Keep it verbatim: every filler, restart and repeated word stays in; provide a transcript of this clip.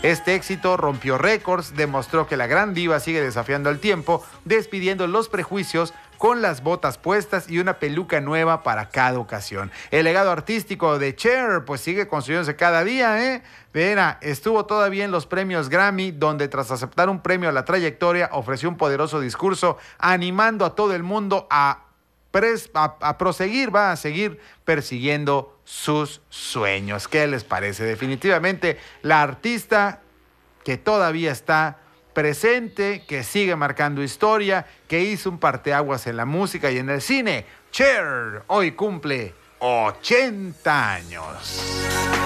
Este éxito rompió récords, demostró que la gran diva sigue desafiando al tiempo, despidiendo los prejuicios con las botas puestas y una peluca nueva para cada ocasión. El legado artístico de Cher pues sigue construyéndose cada día, ¿eh? Vera, estuvo todavía en los premios Grammy, donde tras aceptar un premio a la trayectoria, ofreció un poderoso discurso animando a todo el mundo a, pres, a, a proseguir, va a seguir persiguiendo sus sueños. ¿Qué les parece? Definitivamente la artista que todavía está presente, que sigue marcando historia, que hizo un parteaguas en la música y en el cine. Cher hoy cumple ochenta años.